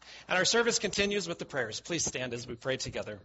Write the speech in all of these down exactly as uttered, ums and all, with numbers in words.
And our service continues with the prayers. Please stand as we pray together.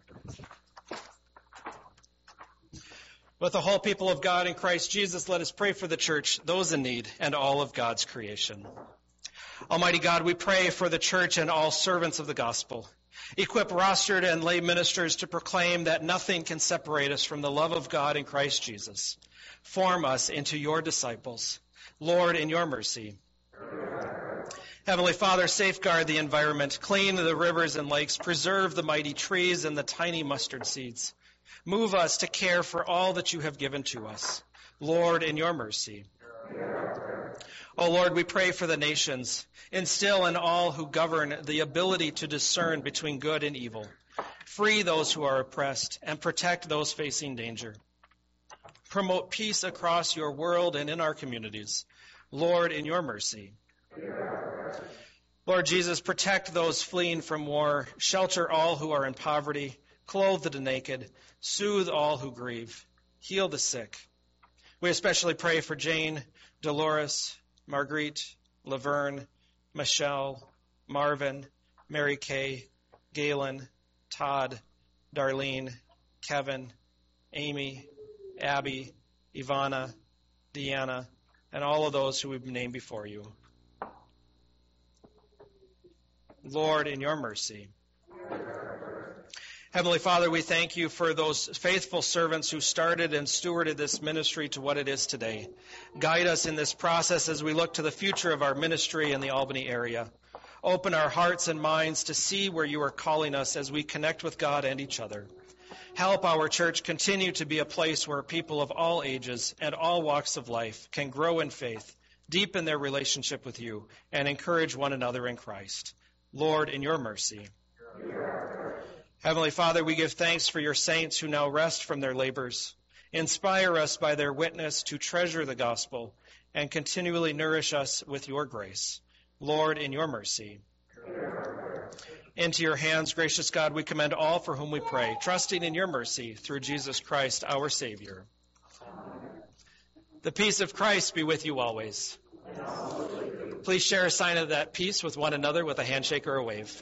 With the whole people of God in Christ Jesus, let us pray for the church, those in need, and all of God's creation. Almighty God, we pray for the church and all servants of the gospel. Equip rostered and lay ministers to proclaim that nothing can separate us from the love of God in Christ Jesus. Form us into your disciples. Lord, in your mercy. Heavenly Father, safeguard the environment, clean the rivers and lakes, preserve the mighty trees and the tiny mustard seeds. Move us to care for all that you have given to us. Lord, in your mercy. O Lord, we pray for the nations. Instill in all who govern the ability to discern between good and evil. Free those who are oppressed and protect those facing danger. Promote peace across your world and in our communities. Lord, in your mercy. Lord Jesus, protect those fleeing from war. Shelter all who are in poverty. Clothe the naked. Soothe all who grieve. Heal the sick. We especially pray for Jane, Dolores, Marguerite, Laverne, Michelle, Marvin, Mary Kay, Galen, Todd, Darlene, Kevin, Amy, Abby, Ivana, Deanna, and all of those who we've named before you. Lord, in your mercy. Heavenly Father, we thank you for those faithful servants who started and stewarded this ministry to what it is today. Guide us in this process as we look to the future of our ministry in the Albany area. Open our hearts and minds to see where you are calling us as we connect with God and each other. Help our church continue to be a place where people of all ages and all walks of life can grow in faith, deepen their relationship with you, and encourage one another in Christ. Lord, in your mercy. Heavenly Father, we give thanks for your saints who now rest from their labors. Inspire us by their witness to treasure the gospel and continually nourish us with your grace. Lord, in your mercy. Into your hands, gracious God, we commend all for whom we pray, trusting in your mercy through Jesus Christ, our Savior. The peace of Christ be with you always. Please share a sign of that peace with one another with a handshake or a wave.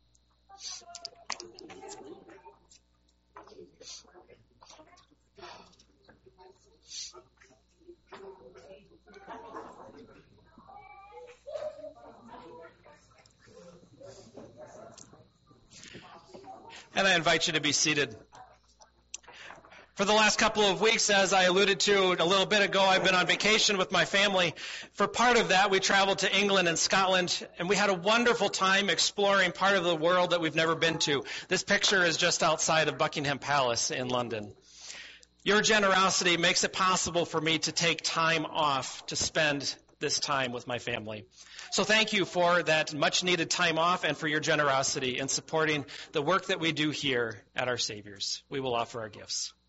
And I invite you to be seated. For the last couple of weeks, as I alluded to a little bit ago, I've been on vacation with my family. For part of that, we traveled to England and Scotland, and we had a wonderful time exploring part of the world that we've never been to. This picture is just outside of Buckingham Palace in London. Your generosity makes it possible for me to take time off to spend this time with my family. So thank you for that much-needed time off and for your generosity in supporting the work that we do here at Our Savior's. We will offer our gifts.